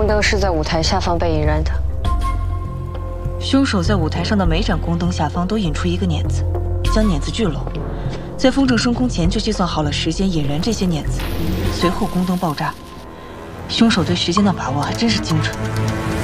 宫灯是在舞台下方被引燃的。 凶手在舞台上的每盏宫灯下方都引出一个碾子，将碾子聚拢，在风筝升空前就计算好了时间，引燃这些碾子，随后宫灯爆炸。凶手对时间的把握还真是精准。